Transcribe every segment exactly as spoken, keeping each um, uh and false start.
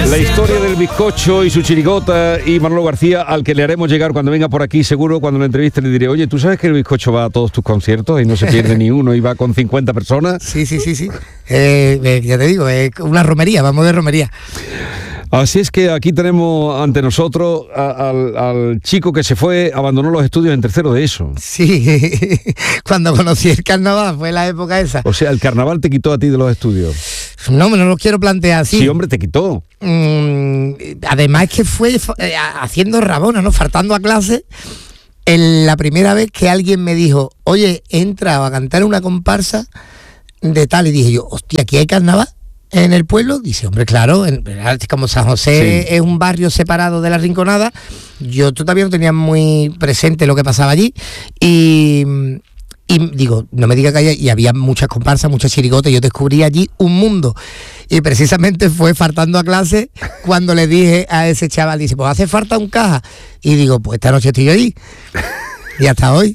La historia del bizcocho y su chirigota y Manolo García, al que le haremos llegar cuando venga por aquí, seguro, cuando lo entreviste le diré, oye, ¿tú sabes que el bizcocho va a todos tus conciertos y no se pierde ni uno y va con cincuenta personas? Sí, sí, sí, sí. Eh, eh, ya te digo, es una romería, vamos de romería. Así es que aquí tenemos ante nosotros a, al, al chico que se fue, abandonó los estudios en tercero de eso. Sí, cuando conocí el carnaval, fue la época esa. O sea, el carnaval te quitó a ti de los estudios. No, no lo quiero plantear así. Sí, hombre, te quitó. Mm, además es que fue eh, haciendo rabona, ¿no? Faltando a clase. En la primera vez que alguien me dijo, oye, entra a cantar una comparsa de tal, y dije yo, hostia, ¿aquí hay carnaval en el pueblo? Dice, hombre, claro, en, como San José sí. es un barrio separado de la Rinconada, yo todavía no tenía muy presente lo que pasaba allí, y, y digo, no me diga que haya, y había muchas comparsas, muchas chirigotas, y yo descubrí allí un mundo, y precisamente fue faltando a clase cuando le dije a ese chaval, dice, pues hace falta un caja, y digo, pues esta noche estoy yo ahí, y hasta hoy.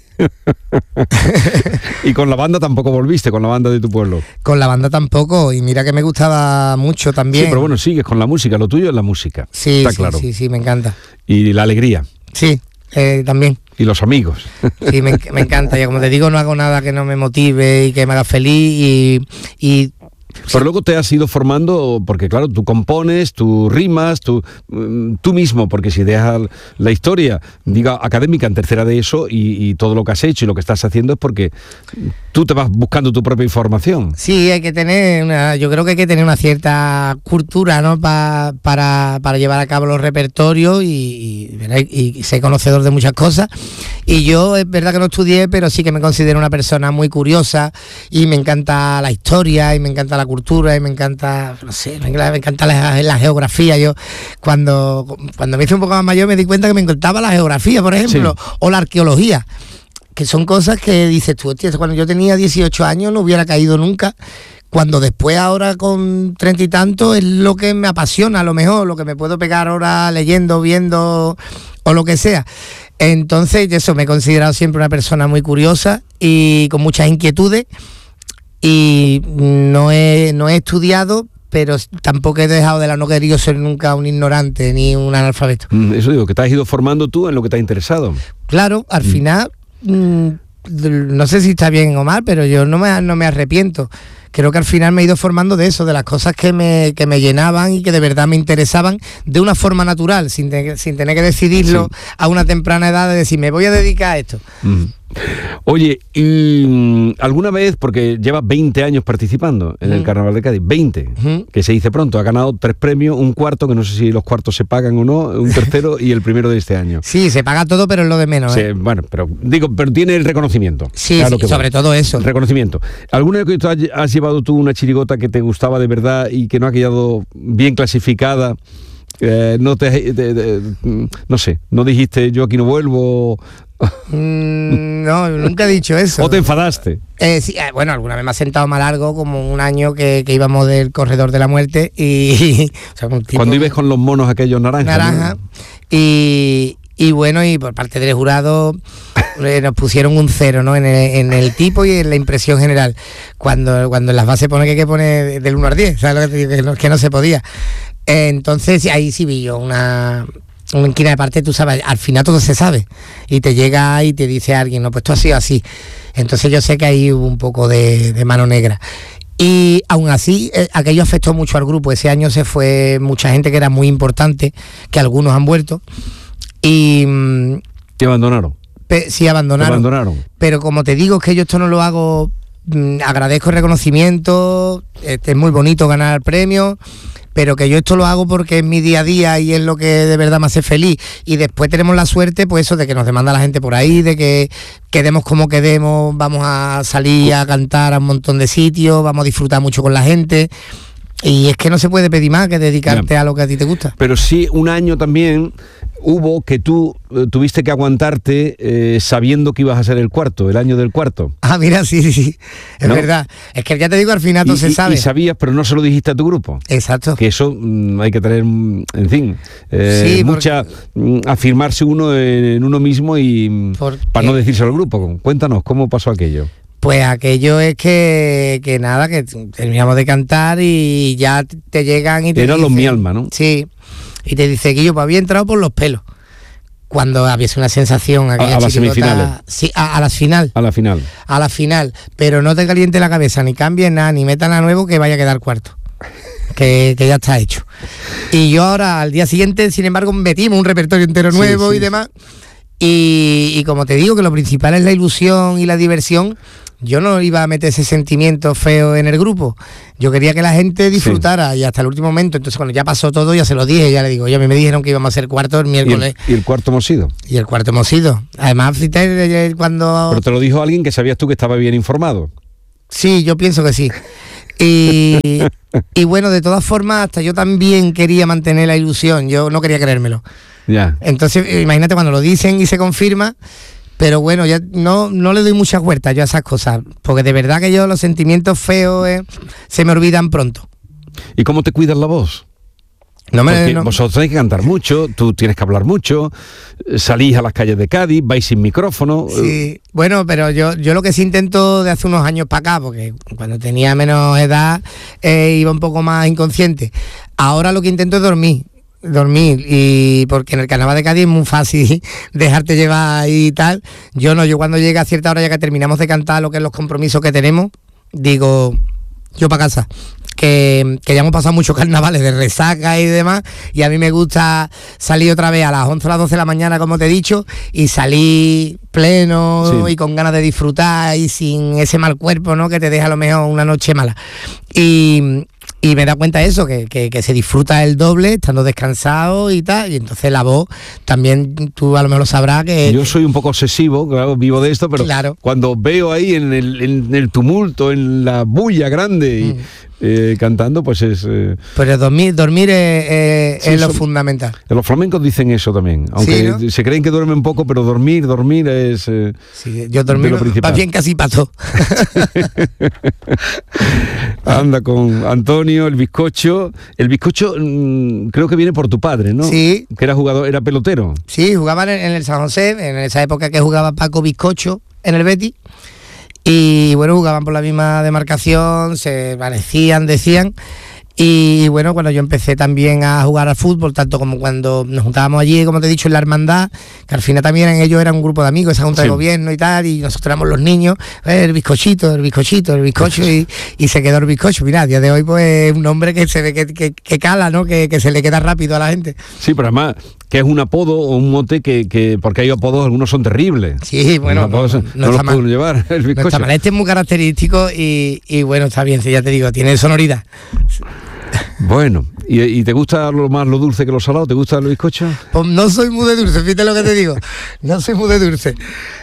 Y con la banda tampoco volviste, con la banda de tu pueblo. Con la banda tampoco, y mira que me gustaba mucho también. Sí, pero bueno, sigues con la música, lo tuyo es la música. Sí, está sí, claro. Sí, sí, me encanta. Y la alegría. Sí, eh, también. Y los amigos. Sí, me, me encanta. Yo, como te digo, no hago nada que no me motive y que me haga feliz y... y pero luego te has ido formando, porque claro, tú compones, tú rimas, tú, tú mismo, porque si dejas la historia, diga, académica en tercera de eso y, y todo lo que has hecho y lo que estás haciendo es porque tú te vas buscando tu propia información. Sí, hay que tener una, yo creo que hay que tener una cierta cultura, ¿no? Pa, para, para llevar a cabo los repertorios y, y, y ser conocedor de muchas cosas. Y yo, es verdad que no estudié, pero sí que me considero una persona muy curiosa y me encanta la historia y me encanta la cultura y me encanta, no sé, me encanta la, la geografía. Yo cuando, cuando me hice un poco más mayor me di cuenta que me encantaba la geografía, por ejemplo, sí. o la arqueología, que son cosas que dices tú, hostia, cuando yo tenía dieciocho años no hubiera caído nunca, cuando después ahora con treinta y tantos es lo que me apasiona, a lo mejor, lo que me puedo pegar ahora leyendo, viendo o lo que sea. Entonces, eso, me he considerado siempre una persona muy curiosa y con muchas inquietudes, y no he, no he estudiado, pero tampoco he dejado de la no querido ser nunca un ignorante ni un analfabeto. Mm, eso digo, que te has ido formando tú en lo que te ha interesado. Claro, al mm. final, mmm, no sé si está bien o mal, pero yo no me, no me arrepiento. Creo que al final me he ido formando de eso, de las cosas que me, que me llenaban y que de verdad me interesaban de una forma natural, sin, te, sin tener que decidirlo sí. a una temprana edad, de decir, me voy a dedicar a esto. Mm. Oye, y alguna vez, porque llevas veinte años participando en uh-huh. el Carnaval de Cádiz, veinte, uh-huh. que se dice pronto, ha ganado tres premios, un cuarto, que no sé si los cuartos se pagan o no, un tercero y el primero de este año. Sí, se paga todo, pero es lo de menos. Sí, ¿eh? Bueno, pero digo, pero tiene el reconocimiento. Sí, claro sí que sobre bueno. todo eso. El reconocimiento. ¿Alguna vez que has, has llevado tú una chirigota que te gustaba de verdad y que no ha quedado bien clasificada? Eh, no te, de, de, no sé, no dijiste yo aquí no vuelvo. Mm, no, nunca he dicho eso. ¿O te enfadaste? Eh, sí, eh, bueno, alguna vez me ha sentado mal algo, como un año que, que íbamos del corredor de la muerte y... o sea, un tipo, cuando ibas con los monos aquellos naranjas. Naranja. ¿No? Y, y bueno, y por parte del jurado eh, nos pusieron un cero, ¿no? En el, en el tipo y en la impresión general. Cuando, cuando en las bases pone que hay que poner del uno al diez, ¿sabes lo que te digo? Que no, que no se podía. Eh, entonces ahí sí vi yo una... una inquina de parte, tú sabes, al final todo se sabe y te llega y te dice alguien, no, pues esto ha sido así. Entonces yo sé que ahí hubo un poco de, de mano negra. Y aún así, eh, aquello afectó mucho al grupo. Ese año se fue mucha gente que era muy importante, que algunos han vuelto. Y... ¿Te abandonaron? Pe- sí, abandonaron. ¿Te abandonaron? Pero como te digo, es que yo esto no lo hago... Mmm, agradezco el reconocimiento, este, es muy bonito ganar el premio, pero que yo esto lo hago porque es mi día a día y es lo que de verdad me hace feliz. Y después tenemos la suerte, pues eso, de que nos demanda la gente por ahí, de que quedemos como quedemos, vamos a salir a cantar a un montón de sitios, vamos a disfrutar mucho con la gente. Y es que no se puede pedir más que dedicarte Bien. a lo que a ti te gusta. Pero sí, un año también hubo que tú eh, tuviste que aguantarte eh, sabiendo que ibas a ser el cuarto, el año del cuarto. Ah, mira, sí, sí, sí. Es ¿No? verdad. Es que ya te digo, al final todo y, se y, sabe. Y sabías, pero no se lo dijiste a tu grupo. Exacto. Que eso mmm, hay que tener, en fin, eh, sí, mucha... Mmm, afirmarse uno en, en uno mismo y porque... para no decírselo al grupo. Cuéntanos, ¿cómo pasó aquello? Pues aquello es que, que nada, que terminamos de cantar y ya te llegan y te Era dicen, los Mi Alma, ¿no? Sí, y te dice que yo pues había entrado por los pelos. Cuando había una sensación... A, a las semifinales. Sí, a, a las final. A la final. A la final. Pero no te caliente la cabeza, ni cambies nada, ni metan a nuevo que vaya a quedar cuarto. Que, que ya está hecho. Y yo ahora, al día siguiente, sin embargo, metimos un repertorio entero nuevo sí, sí. y demás. Y, y como te digo, que lo principal es la ilusión y la diversión, yo no iba a meter ese sentimiento feo en el grupo. Yo quería que la gente disfrutara sí. y hasta el último momento. Entonces cuando ya pasó todo, ya se lo dije, ya le digo, oye, a mí me dijeron que íbamos a ser cuarto el miércoles. ¿Y el, y el cuarto hemos sido? Y el cuarto hemos sido. Además, cuando... Pero te lo dijo alguien que sabías tú que estaba bien informado. Sí, yo pienso que sí. Y, y bueno, de todas formas, hasta yo también quería mantener la ilusión. Yo no quería creérmelo. Ya. Entonces, imagínate cuando lo dicen y se confirma... Pero bueno, ya no, no le doy muchas vueltas yo a esas cosas, porque de verdad que yo los sentimientos feos eh, se me olvidan pronto. ¿Y cómo te cuidas la voz? No me, no. Vosotros tenéis que cantar mucho, tú tienes que hablar mucho, salís a las calles de Cádiz, vais sin micrófono. Sí, bueno, pero yo, yo lo que sí intento de hace unos años para acá, porque cuando tenía menos edad eh, iba un poco más inconsciente. Ahora lo que intento es dormir. dormir y porque en el carnaval de Cádiz es muy fácil dejarte llevar y tal. Yo no, yo cuando llega a cierta hora, ya que terminamos de cantar lo que es los compromisos que tenemos, digo, yo para casa, que, que ya hemos pasado muchos carnavales de resaca y demás, y a mí me gusta salir otra vez a las once o las doce de la mañana, como te he dicho, y salir pleno sí. y con ganas de disfrutar y sin ese mal cuerpo, ¿no?, que te deja a lo mejor una noche mala. Y Y me da cuenta de eso, que, que, que se disfruta el doble, estando descansado y tal, y entonces la voz, también tú a lo mejor lo sabrás que... Yo soy un poco obsesivo, claro, vivo de esto, pero claro. cuando veo ahí en el, en el tumulto, en la bulla grande y... Mm. Eh, cantando, pues es... Eh... Pero dormir, dormir es, eh, sí, es lo son, fundamental. Los flamencos dicen eso también, aunque ¿sí, no? se creen que duermen poco, pero dormir, dormir es... Eh, sí, yo dormir más bien casi pasó. Anda con Antonio, el bizcocho. El bizcocho mmm, creo que viene por tu padre, ¿no? Sí. Que era jugador, era pelotero. Sí, jugaba en el San José, en esa época que jugaba Paco Bizcocho en el Betis. Y bueno, jugaban por la misma demarcación, se parecían, decían. Y bueno, cuando yo empecé también a jugar al fútbol, tanto como cuando nos juntábamos allí, como te he dicho, en la hermandad, que al final también ellos eran un grupo de amigos, esa junta sí. de gobierno y tal, y nosotros éramos los niños, eh, el bizcochito, el bizcochito, el bizcocho, y, y se quedó el bizcocho. Mira, a día de hoy pues es un nombre que se ve que, que, que cala, ¿no? Que, que se le queda rápido a la gente. Sí, pero además que es un apodo o un mote que, que porque hay apodos, algunos son terribles. Sí, bueno, no, no, no, no los pueden llevar, el bizcocho. No está mal. Este es muy característico y, y bueno, está bien, ya te digo, tiene sonoridad. Bueno, ¿y, y te gusta lo más lo dulce que lo salado? ¿Te gusta el bizcocho? Pues no soy muy de dulce, fíjate lo que te digo. No soy muy de dulce.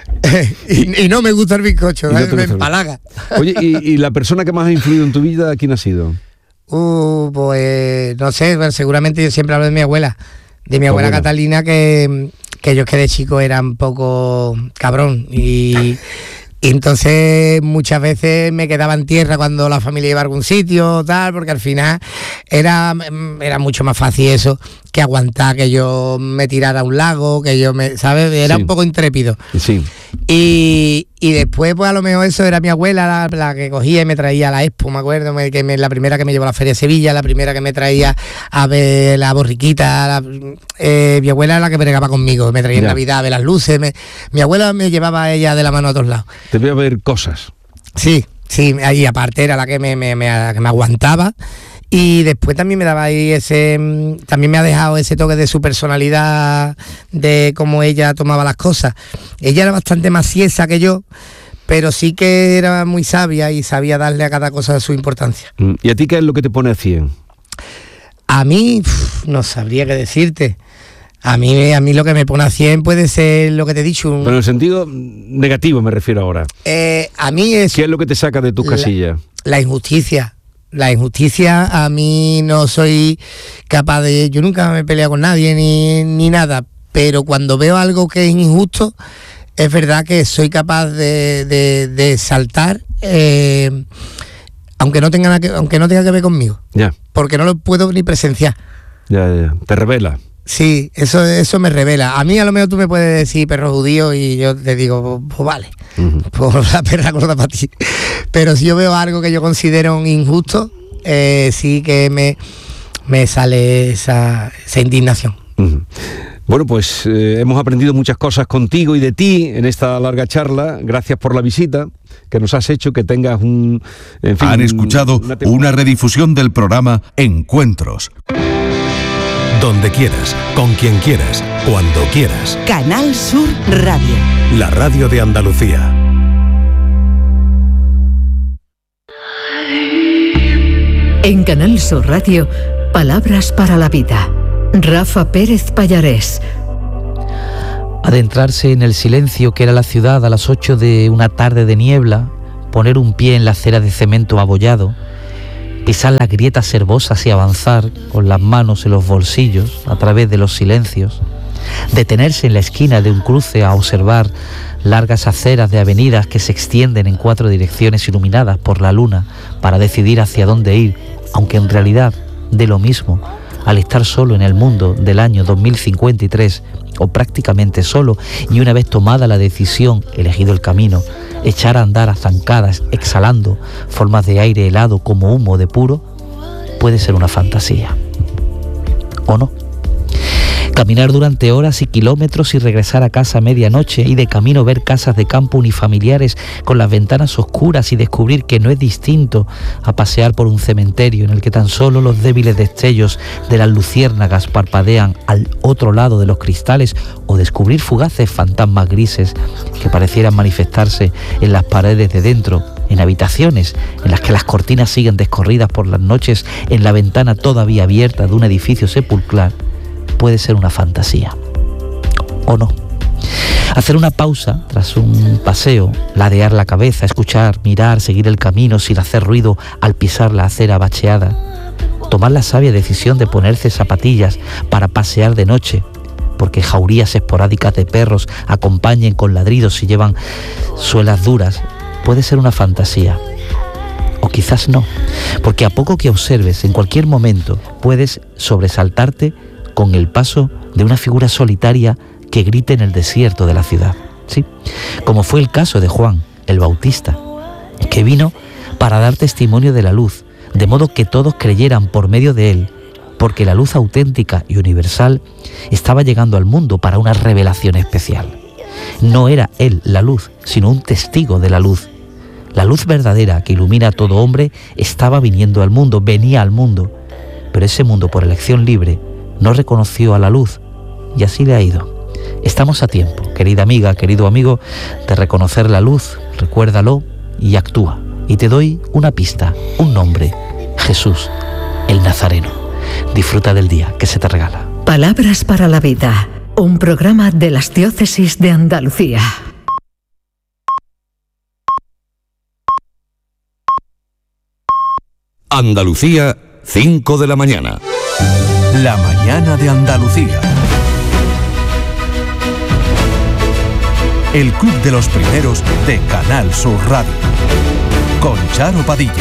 y, y no me gusta el bizcocho, no me empalaga. Oye, ¿y, ¿y la persona que más ha influido en tu vida, quién ha sido? Uh, pues no sé, bueno, seguramente yo siempre hablo de mi abuela. De mi abuela oh, bueno. Catalina, que, que yo que de chico era un poco cabrón y... Y entonces muchas veces me quedaba en tierra cuando la familia iba a algún sitio, tal, porque al final era, era mucho más fácil eso que aguantar que yo me tirara a un lago, que yo me, ¿sabes? Era sí. un poco intrépido. Sí. Y, y después, pues a lo mejor eso era mi abuela la, la que cogía y me traía a la Expo, me acuerdo, me, que me, la primera que me llevó a la Feria de Sevilla, la primera que me traía a ver la borriquita, la, eh, mi abuela era la que bregaba conmigo, me traía en Navidad a ver las luces, me, mi abuela me llevaba a ella de la mano a todos lados. Te voy a ver cosas. Sí, sí, y aparte era la que me, me, me, que me aguantaba. Y después también me daba ahí ese, también me ha dejado ese toque de su personalidad, de cómo ella tomaba las cosas. Ella era bastante más siesa que yo, pero sí que era muy sabia y sabía darle a cada cosa su importancia. ¿Y a ti qué es lo que te pone a cien? A mí, uf, no sabría qué decirte. A mí, a mí lo que me pone a cien puede ser lo que te he dicho. Un... Pero en el sentido negativo me refiero ahora. Eh, a mí es... ¿Qué es lo que te saca de tus la, casillas? La injusticia. La injusticia, a mí no soy capaz de... Yo nunca me he peleado con nadie ni, ni nada, pero cuando veo algo que es injusto, es verdad que soy capaz de, de, de saltar, eh, aunque no tenga que, aunque no tenga que ver conmigo. Ya. Porque no lo puedo ni presenciar. Ya, ya. Te revela. Sí, eso, eso me revela. A mí a lo mejor tú me puedes decir perro judío y yo te digo, pues vale, uh-huh. pues la perra gorda para ti. Pero si yo veo algo que yo considero un injusto, eh, sí que me, me sale esa, esa indignación. Uh-huh. Bueno, pues eh, hemos aprendido muchas cosas contigo y de ti en esta larga charla. Gracias por la visita que nos has hecho, que tengas un... En fin, han escuchado una, una redifusión del programa Encuentros. Donde quieras, con quien quieras, cuando quieras. Canal Sur Radio. La radio de Andalucía. En Canal Sur Radio, palabras para la vida. Rafa Pérez Pallarés. Adentrarse en el silencio que era la ciudad a las ocho de una tarde de niebla, poner un pie en la acera de cemento abollado, pisar las grietas herbosas y avanzar con las manos en los bolsillos a través de los silencios, detenerse en la esquina de un cruce a observar largas aceras de avenidas que se extienden en cuatro direcciones iluminadas por la luna para decidir hacia dónde ir, aunque en realidad de lo mismo al estar solo en el mundo del año dos mil cincuenta y tres, o prácticamente solo, y una vez tomada la decisión, elegido el camino, echar a andar a zancadas, exhalando formas de aire helado como humo de puro, puede ser una fantasía. ¿O no? Caminar durante horas y kilómetros y regresar a casa a medianoche y de camino ver casas de campo unifamiliares con las ventanas oscuras y descubrir que no es distinto a pasear por un cementerio en el que tan solo los débiles destellos de las luciérnagas parpadean al otro lado de los cristales, o descubrir fugaces fantasmas grises que parecieran manifestarse en las paredes de dentro, en habitaciones en las que las cortinas siguen descorridas por las noches en la ventana todavía abierta de un edificio sepulcral, puede ser una fantasía. ¿O no? Hacer una pausa tras un paseo, ladear la cabeza, escuchar, mirar, seguir el camino sin hacer ruido al pisar la acera bacheada, tomar la sabia decisión de ponerse zapatillas para pasear de noche, porque jaurías esporádicas de perros acompañen con ladridos y llevan suelas duras, puede ser una fantasía. O quizás no, porque a poco que observes, en cualquier momento puedes sobresaltarte con el paso de una figura solitaria que grite en el desierto de la ciudad, ¿sí? Como fue el caso de Juan el Bautista, que vino para dar testimonio de la luz, de modo que todos creyeran por medio de él, porque la luz auténtica y universal estaba llegando al mundo para una revelación especial. No era él la luz, sino un testigo de la luz. La luz verdadera que ilumina a todo hombre estaba viniendo al mundo, venía al mundo, pero ese mundo por elección libre no reconoció a la luz y así le ha ido. Estamos a tiempo, querida amiga, querido amigo, de reconocer la luz, recuérdalo y actúa. Y te doy una pista, un nombre: Jesús, el Nazareno. Disfruta del día que se te regala. Palabras para la vida, un programa de las diócesis de Andalucía. Andalucía, cinco de la mañana. La mañana de Andalucía. El Club de los Primeros de Canal Sur Radio. Con Charo Padilla.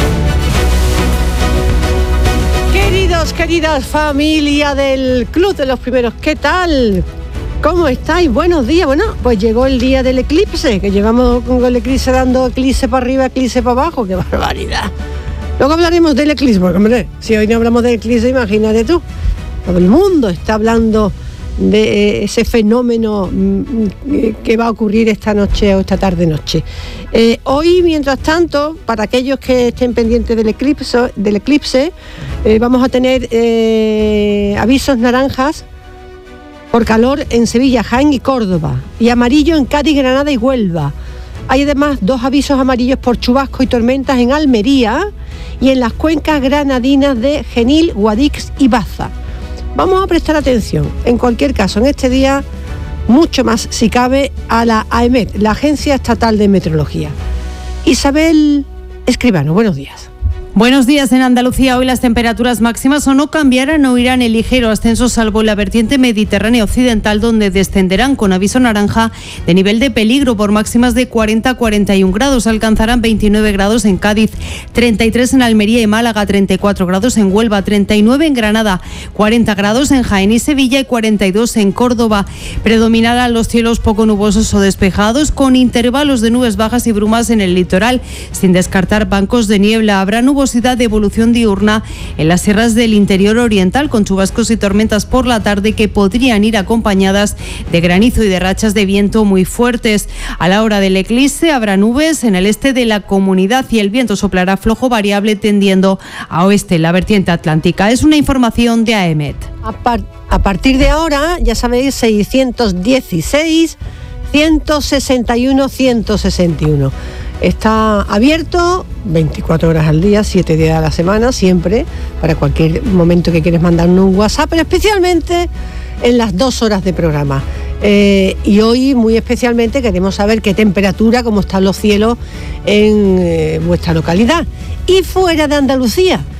Queridos, queridas familia del Club de los Primeros, ¿qué tal? ¿Cómo estáis? Buenos días. Bueno, pues llegó el día del eclipse, que llegamos con el eclipse dando eclipse para arriba, eclipse para abajo. ¡Qué barbaridad! Luego hablaremos del eclipse, porque hombre, si hoy no hablamos del eclipse, imagínate tú. Todo el mundo está hablando de ese fenómeno que va a ocurrir esta noche o esta tarde-noche. Eh, hoy, mientras tanto, para aquellos que estén pendientes del eclipse, del eclipse eh, vamos a tener eh, avisos naranjas por calor en Sevilla, Jaén y Córdoba, y amarillo en Cádiz, Granada y Huelva. Hay además dos avisos amarillos por chubasco y tormentas en Almería y en las cuencas granadinas de Genil, Guadix y Baza. Vamos a prestar atención, en cualquier caso, en este día, mucho más si cabe, a la AEMET, la Agencia Estatal de Meteorología. Isabel Escribano, buenos días. Buenos días. En Andalucía hoy las temperaturas máximas o no cambiarán o irán en ligero ascenso, salvo en la vertiente mediterránea occidental, donde descenderán con aviso naranja de nivel de peligro por máximas de cuarenta a cuarenta y un grados. Alcanzarán veintinueve grados en Cádiz, treinta y tres en Almería y Málaga, treinta y cuatro grados en Huelva, treinta y nueve en Granada, cuarenta grados en Jaén y Sevilla y cuarenta y dos en Córdoba. Predominarán los cielos poco nubosos o despejados, con intervalos de nubes bajas y brumas en el litoral, sin descartar bancos de niebla. Habrá nubosidad de evolución diurna en las sierras del interior oriental, con chubascos y tormentas por la tarde que podrían ir acompañadas de granizo y de rachas de viento muy fuertes. A la hora del eclipse habrá nubes en el este de la comunidad y el viento soplará flojo variable tendiendo a oeste en la vertiente atlántica. Es una información de AEMET. A, par- a partir de ahora, ya sabéis, seiscientos dieciséis, ciento sesenta y uno, ciento sesenta y uno. Está abierto veinticuatro horas al día, siete días a la semana, siempre, para cualquier momento que quieres mandarnos un WhatsApp, pero especialmente en las dos horas de programa. Eh, y hoy, muy especialmente, queremos saber qué temperatura, cómo están los cielos en eh, vuestra localidad. Y fuera de Andalucía,